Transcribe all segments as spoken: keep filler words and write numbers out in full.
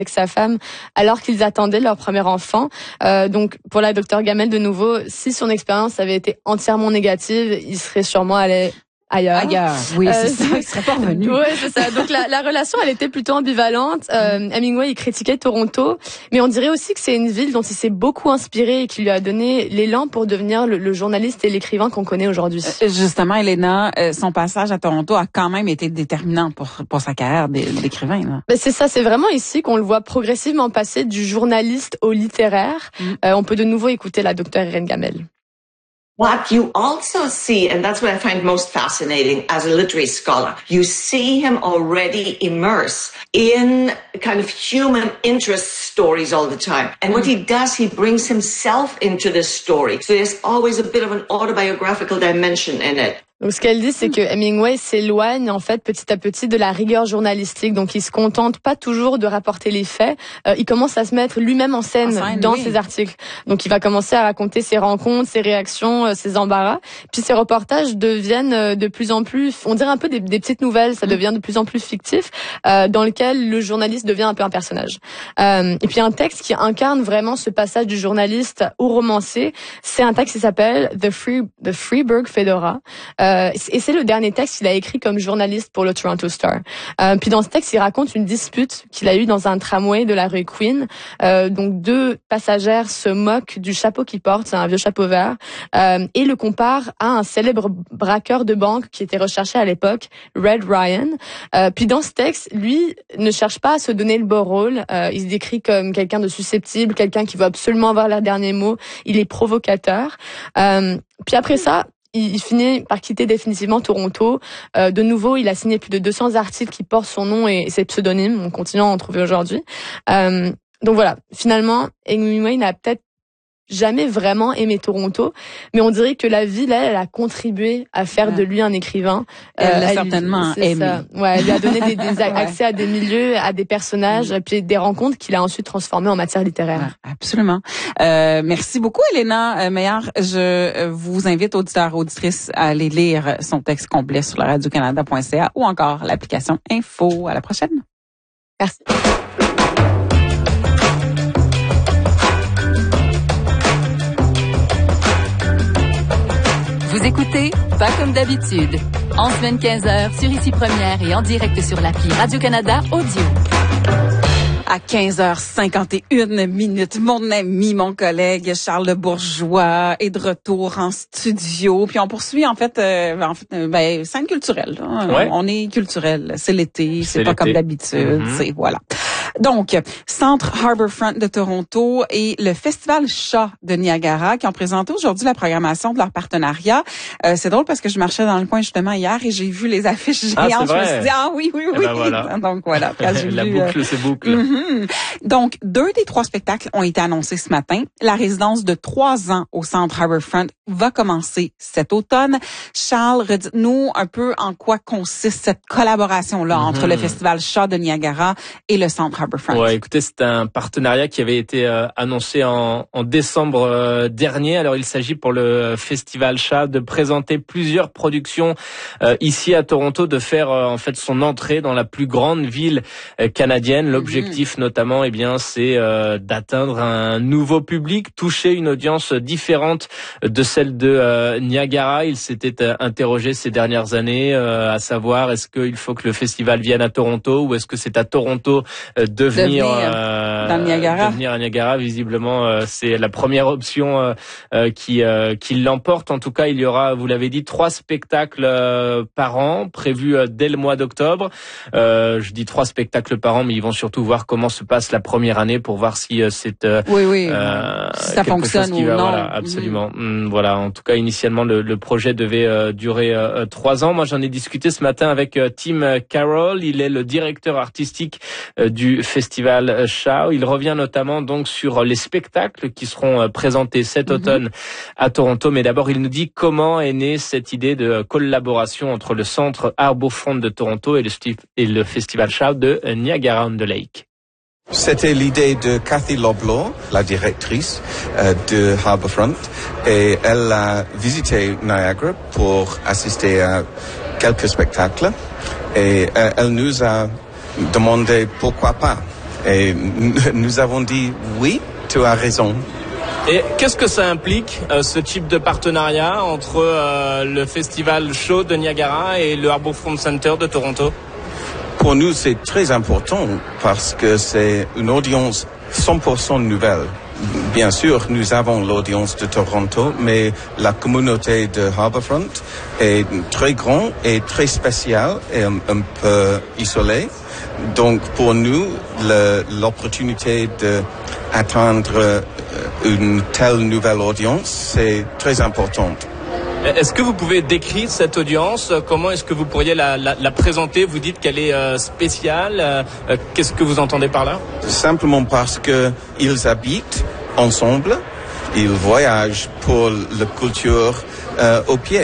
avec sa femme alors qu'ils attendaient leur premier enfant. Euh, donc pour la docteur Gamel de nouveau, si son expérience avait été entièrement négative, il serait sûrement allé ailleurs. Ailleurs, oui, euh, c'est ça, il serait pas revenu. Oui, c'est ça. Donc la, la relation, elle était plutôt ambivalente. Euh, Hemingway, il critiquait Toronto, mais on dirait aussi que c'est une ville dont il s'est beaucoup inspiré et qui lui a donné l'élan pour devenir le, le journaliste et l'écrivain qu'on connaît aujourd'hui. Justement, Elena, son passage à Toronto a quand même été déterminant pour pour sa carrière d'écrivain. Là. Ben c'est ça, c'est vraiment ici qu'on le voit progressivement passer du journaliste au littéraire. Mm. Euh, on peut de nouveau écouter la docteure Irène Gamel. What you also see, and that's what I find most fascinating as a literary scholar, you see him already immersed in kind of human interest stories all the time. And what he does, he brings himself into the story. So there's always a bit of an autobiographical dimension in it. Donc, ce qu'elle dit, c'est que Hemingway s'éloigne, en fait, petit à petit de la rigueur journalistique. Donc, il se contente pas toujours de rapporter les faits. Euh, il commence à se mettre lui-même en scène, en scène dans oui. ses articles. Donc, il va commencer à raconter ses rencontres, ses réactions, euh, ses embarras. Puis, ses reportages deviennent euh, de plus en plus, on dirait un peu des, des petites nouvelles. Ça devient de plus en plus fictif, euh, dans lequel le journaliste devient un peu un personnage. Euh, et puis, un texte qui incarne vraiment ce passage du journaliste au romancier, c'est un texte qui s'appelle The Free, The Freeburg Fedora. Euh, Et c'est le dernier texte qu'il a écrit comme journaliste pour le Toronto Star. Euh, puis dans ce texte, il raconte une dispute qu'il a eue dans un tramway de la rue Queen. Euh, donc deux passagères se moquent du chapeau qu'il porte, c'est un vieux chapeau vert, euh, et le comparent à un célèbre braqueur de banque qui était recherché à l'époque, Red Ryan. Euh, puis dans ce texte, lui ne cherche pas à se donner le beau rôle. Euh, il se décrit comme quelqu'un de susceptible, quelqu'un qui veut absolument avoir leur dernier mot. Il est provocateur. Euh, puis après ça, il finit par quitter définitivement Toronto. Euh, de nouveau, il a signé plus de deux cents articles qui portent son nom et ses pseudonymes. On continue à en trouver aujourd'hui. Euh, donc voilà, finalement, Hemingway n'a peut-être jamais vraiment aimé Toronto, mais on dirait que la ville, elle, elle a contribué à faire ouais. de lui un écrivain. Elle l'a euh, certainement lui, aimé. Ça. Ouais, elle lui a donné des, des ouais. accès à des milieux, à des personnages, mmh. puis des rencontres qu'il a ensuite transformées en matière littéraire. Ouais, absolument. Euh, merci beaucoup, Elena Meillard. Je vous invite, auditeurs, auditrices, à aller lire son texte complet sur la radio canada point c a ou encore l'application Info. À la prochaine. Merci. Vous écoutez Pas comme d'habitude, en semaine quinze heures sur Ici Première et en direct sur l'appli Radio-Canada Audio. À quinze heures cinquante et une minutes, mon ami, mon collègue Charles Bourgeois est de retour en studio. Puis on poursuit en fait, euh, en fait, euh, ben scène culturelle. Hein. Ouais. On est culturel, c'est l'été, c'est, c'est pas l'été. Comme d'habitude, mm-hmm. c'est voilà. Donc, Centre Harbourfront de Toronto et le Festival Chat de Niagara qui ont présenté aujourd'hui la programmation de leur partenariat. Euh, c'est drôle parce que je marchais dans le coin justement hier et j'ai vu les affiches géantes. Ah, je me suis dit, ah oui, oui, oui. Eh ben voilà. Donc voilà. La vu, boucle, euh... c'est boucle. Mm-hmm. Donc, deux des trois spectacles ont été annoncés ce matin. La résidence de trois ans au Centre Harbourfront va commencer cet automne. Charles, redites-nous un peu en quoi consiste cette collaboration-là mm-hmm. entre le Festival Chat de Niagara et le Centre Harbourfront. Ouais, écoutez, c'est un partenariat qui avait été euh, annoncé en, en décembre euh, dernier. Alors, il s'agit pour le Festival Chat de présenter plusieurs productions euh, ici à Toronto, de faire euh, en fait son entrée dans la plus grande ville euh, canadienne. L'objectif, mmh. notamment, eh bien, c'est euh, d'atteindre un nouveau public, toucher une audience différente de celle de euh, Niagara. Il s'était euh, interrogé ces dernières années, euh, à savoir est-ce qu'il faut que le festival vienne à Toronto ou est-ce que c'est à Toronto euh, de venir Euh, dans Niagara. De venir à Niagara, visiblement, euh, c'est la première option euh, euh, qui euh, qui l'emporte. En tout cas, il y aura, vous l'avez dit, trois spectacles euh, par an prévus euh, dès le mois d'octobre. Euh, je dis trois spectacles par an, mais ils vont surtout voir comment se passe la première année pour voir si euh, c'est euh, oui, oui, euh, si ça fonctionne ou va, non. Voilà, absolument. Mm-hmm. Voilà. En tout cas, initialement, le, le projet devait euh, durer euh, trois ans. Moi, j'en ai discuté ce matin avec euh, Tim Carroll. Il est le directeur artistique euh, du festival Chat. Il revient notamment donc sur les spectacles qui seront présentés cet mm-hmm. automne à Toronto. Mais d'abord, il nous dit comment est née cette idée de collaboration entre le Centre Harbourfront de Toronto et le, et le Festival Chat de Niagara-on-the-Lake. C'était l'idée de Kathy Loblaw, la directrice euh, de Harbourfront, et elle a visité Niagara pour assister à quelques spectacles et euh, elle nous a demandé pourquoi pas Et nous avons dit oui, tu as raison. Et qu'est-ce que ça implique, euh, ce type de partenariat entre euh, le Festival Show de Niagara et le Harbourfront Center de Toronto? Pour nous, c'est très important parce que c'est une audience cent pour cent nouvelle. Bien sûr, nous avons l'audience de Toronto, mais la communauté de Harbourfront est très grande et très spéciale et un, un peu isolée. Donc, pour nous, le, l'opportunité d'atteindre une telle nouvelle audience, c'est très importante. Est-ce que vous pouvez décrire cette audience? Comment est-ce que vous pourriez la, la, la présenter? Vous dites qu'elle est euh, spéciale. Euh, qu'est-ce que vous entendez par là? Simplement parce que ils habitent ensemble, ils voyagent pour la culture euh, au pied.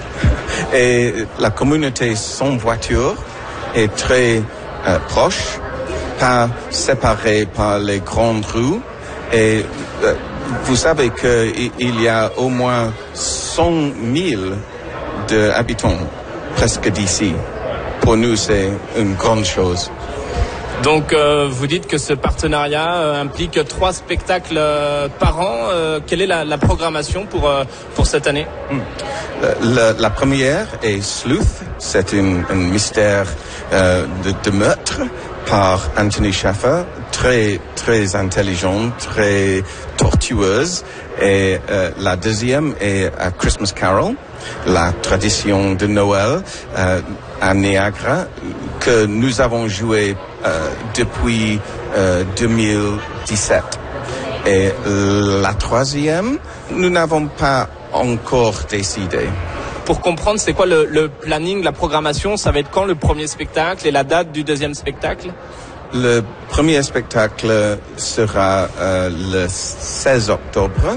Et la communauté sans voiture est très euh, proche, pas séparée par les grandes rues. Et euh, vous savez qu'il y a au moins cent mille d'habitants presque d'ici. Pour nous, c'est une grande chose. Donc, euh, vous dites que ce partenariat euh, implique trois spectacles euh, par an. Euh, quelle est la, la programmation pour, euh, pour cette année? mm. la, la première est Sleuth. C'est un, un mystère euh, de, de meurtre par Anthony Shaffer. Très, très intelligente, très tortueuse. Et euh, la deuxième est A Christmas Carol, la tradition de Noël euh, à Niagara, que nous avons joué euh, depuis euh, deux mille dix-sept. Et la troisième, nous n'avons pas encore décidé. Pour comprendre, c'est quoi le, le planning, la programmation? Ça va être quand le premier spectacle et la date du deuxième spectacle? Le premier spectacle sera euh, le seize octobre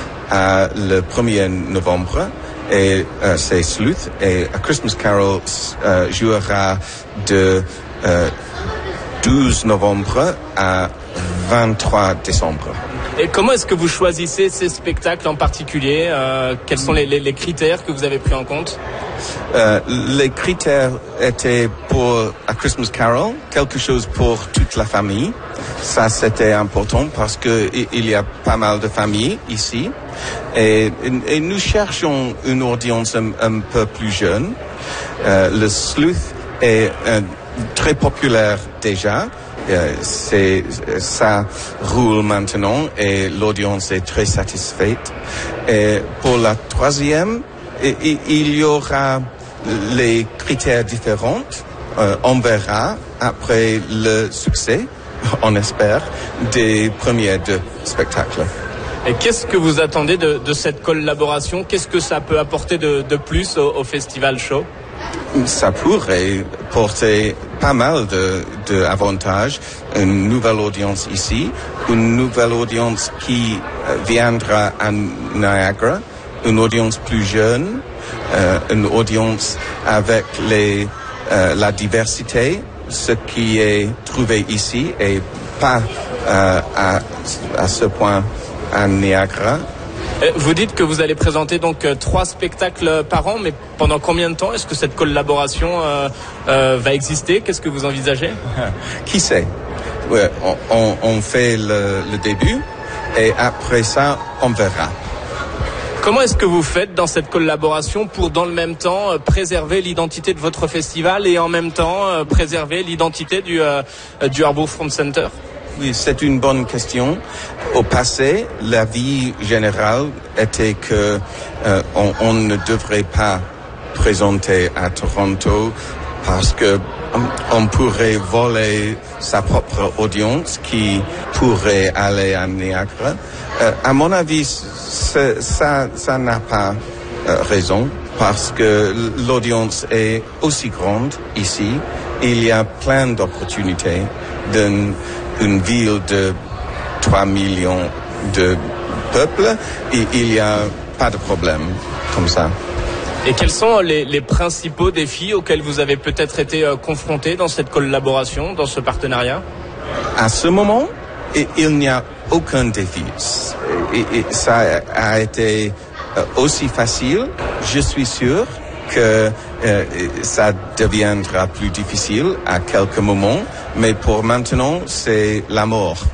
à le premier novembre et euh, c'est Sleuth, et A Christmas Carol euh, jouera de euh, douze novembre à vingt-trois décembre. Et comment est-ce que vous choisissez ces spectacles en particulier? euh, Quels sont les, les, les critères que vous avez pris en compte? Euh, les critères étaient pour A Christmas Carol, quelque chose pour toute la famille. Ça, c'était important parce que il y a pas mal de familles ici. Et, et nous cherchons une audience un, un peu plus jeune. Euh, le Sleuth est euh, très populaire déjà. Euh, c'est, ça roule maintenant et l'audience est très satisfaite. Et pour la troisième, il, il y aura les critères différents. Euh, on verra après le succès, on espère, des premiers deux spectacles. Et qu'est-ce que vous attendez de, de cette collaboration? Qu'est-ce que ça peut apporter de, de plus au, au Festival Show? Ça pourrait porter pas mal de, de avantages. Une nouvelle audience ici, une nouvelle audience qui viendra à Niagara, une audience plus jeune, euh, une audience avec les, euh, la diversité, ce qui est trouvé ici et pas euh, à, à ce point à Niagara. Vous dites que vous allez présenter donc euh, trois spectacles par an, mais pendant combien de temps est-ce que cette collaboration euh, euh, va exister? Qu'est-ce que vous envisagez? Qui sait? Ouais, on, on, on fait le, le début et après ça, on verra. Comment est-ce que vous faites dans cette collaboration pour, dans le même temps, euh, préserver l'identité de votre festival et en même temps euh, préserver l'identité du, euh, du Harbourfront Center? Oui, c'est une bonne question. Au passé, la vie générale était que euh, on, on ne devrait pas présenter à Toronto parce que on, on pourrait voler sa propre audience qui pourrait aller à Niagara. Euh, à mon avis, ça, ça n'a pas euh, raison parce que l'audience est aussi grande ici. Il y a plein d'opportunités d'une une ville de trois millions de peuples, et il n'y a pas de problème comme ça. Et quels sont les, les principaux défis auxquels vous avez peut-être été euh, confrontés dans cette collaboration, dans ce partenariat? À ce moment, il n'y a aucun défi. Et, et ça a été aussi facile, je suis sûr, que euh, ça deviendra plus difficile à quelques moments, mais pour maintenant, c'est la mort.